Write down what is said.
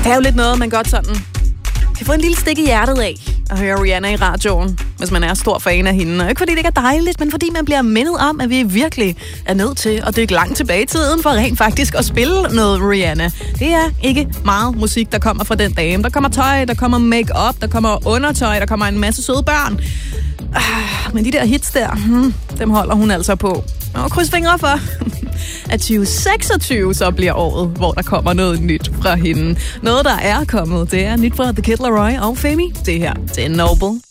kan jo lidt noget, man godt sådan kan få en lille stik i hjertet af at høre Rihanna i radioen, hvis man er stor fan af hende. Og ikke fordi det ikke er dejligt, men fordi man bliver mindet om, at vi virkelig er nødt til at dykke langt tilbage i tiden for rent faktisk at spille noget Rihanna. Det er ikke meget musik, der kommer fra den dame. Der kommer tøj, der kommer make-up, der kommer undertøj, der kommer en masse søde børn. Men de der hits der, dem holder hun altså på. Og kryds fingre for, at 2026 så bliver året, hvor der kommer noget nyt fra hende. Noget, der er kommet, det er nyt fra The Kid Laroi og Femi. Det her, det er Noble.